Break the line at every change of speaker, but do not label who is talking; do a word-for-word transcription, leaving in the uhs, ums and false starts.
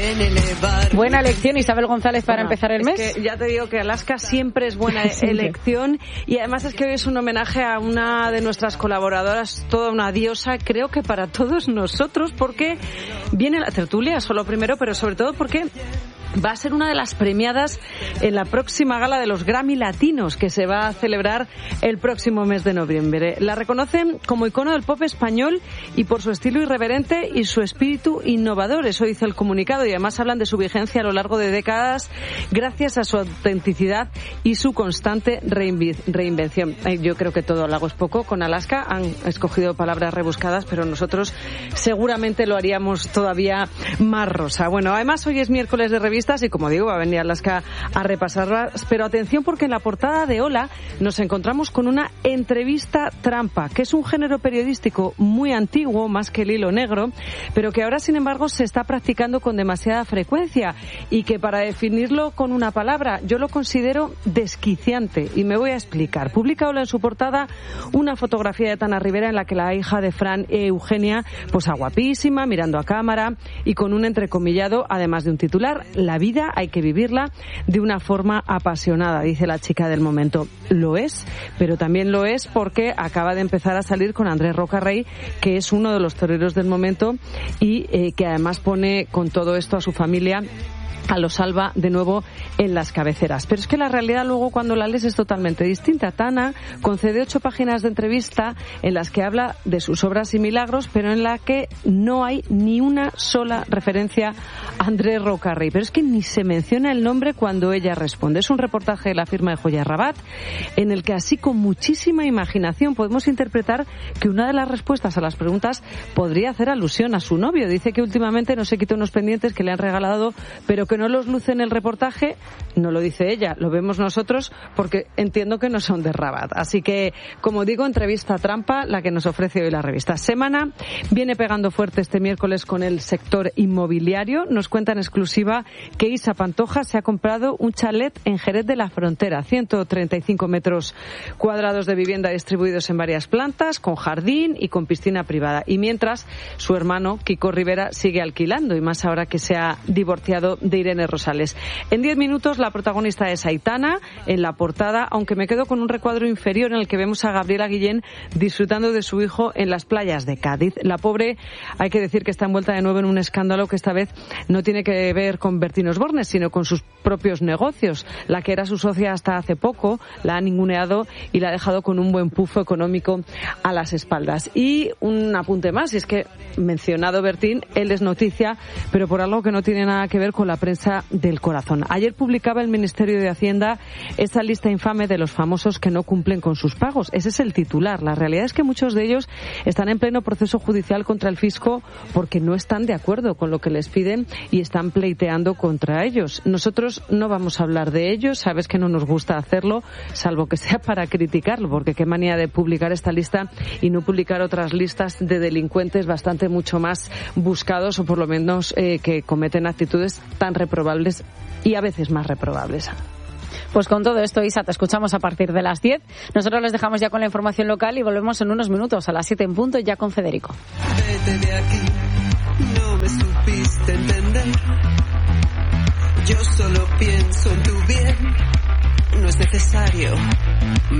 Buena elección, Isabel González, para bueno, empezar el mes.
Es que ya te digo que Alaska siempre es buena elección y además es que hoy es un homenaje a una de nuestras colaboradoras, toda una diosa, creo que para todos nosotros, porque viene la tertulia, solo primero, pero sobre todo porque va a ser una de las premiadas en la próxima gala de los Grammy Latinos, que se va a celebrar el próximo mes de noviembre. La reconocen como icono del pop español y por su estilo irreverente y su espíritu innovador. Eso dice el comunicado, y además hablan de su vigencia a lo largo de décadas gracias a su autenticidad y su constante reinvención. Yo creo que todo halago es poco. Con Alaska han escogido palabras rebuscadas, pero nosotros seguramente lo haríamos todavía más rosa. Bueno, además hoy es miércoles de revista y como digo, va a venir Alaska a repasarlas, pero atención porque en la portada de Hola nos encontramos con una entrevista trampa, que es un género periodístico muy antiguo, más que el hilo negro, pero que ahora sin embargo se está practicando con demasiada frecuencia y que para definirlo con una palabra yo lo considero desquiciante y me voy a explicar. Publica Hola en su portada una fotografía de Tana Rivera en la que la hija de Fran, Eugenia, posa guapísima, mirando a cámara y con un entrecomillado, además de un titular: la vida hay que vivirla de una forma apasionada, dice la chica del momento. Lo es, pero también lo es porque acaba de empezar a salir con Andrés Rocarrey, que es uno de los toreros del momento y eh, que además pone con todo esto a su familia a lo salva de nuevo en las cabeceras. Pero es que la realidad luego cuando la lees es totalmente distinta. Tana concede ocho páginas de entrevista en las que habla de sus obras y milagros, pero en la que no hay ni una sola referencia a Andrés Rocarrey. Pero es que ni se menciona el nombre cuando ella responde. Es un reportaje de la firma de Joyas Rabat en el que así con muchísima imaginación podemos interpretar que una de las respuestas a las preguntas podría hacer alusión a su novio. Dice que últimamente no se quita unos pendientes que le han regalado, pero que no los luce en el reportaje. No lo dice ella, lo vemos nosotros porque entiendo que no son de Rabat. Así que, como digo, entrevista trampa la que nos ofrece hoy la revista Semana. Viene pegando fuerte este miércoles con el sector inmobiliario. Nos cuenta en exclusiva que Isa Pantoja se ha comprado un chalet en Jerez de la Frontera, ciento treinta y cinco metros cuadrados de vivienda distribuidos en varias plantas, con jardín y con piscina privada. Y mientras, su hermano, Kiko Rivera, sigue alquilando, y más ahora que se ha divorciado de Irene Rosales. En diez minutos la protagonista es Aitana en la portada, aunque me quedo con un recuadro inferior en el que vemos a Gabriela Guillén disfrutando de su hijo en las playas de Cádiz. La pobre, hay que decir que está envuelta de nuevo en un escándalo que esta vez no tiene que ver con Bertín Osborne, sino con sus propios negocios. La que era su socia hasta hace poco la ha ninguneado y la ha dejado con un buen pufo económico a las espaldas. Y un apunte más, y es que mencionado Bertín, él es noticia, pero por algo que no tiene nada que ver con la prensa del corazón. Ayer publicaba el Ministerio de Hacienda esta lista infame de los famosos que no cumplen con sus pagos. Ese es el titular. La realidad es que muchos de ellos están en pleno proceso judicial contra el fisco porque no están de acuerdo con lo que les piden y están pleiteando contra ellos. Nosotros no vamos a hablar de ellos, sabes que no nos gusta hacerlo, salvo que sea para criticarlo, porque qué manía de publicar esta lista y no publicar otras listas de delincuentes bastante mucho más buscados o por lo menos eh, que cometen actitudes tan reprobables y a veces más reprobables.
Pues con todo esto, Isa, te escuchamos a partir de las diez. Nosotros les dejamos ya con la información local y volvemos en unos minutos a las siete en punto ya con Federico.
Vete de aquí, no me supiste entender. Yo solo pienso en tu bien, no es necesario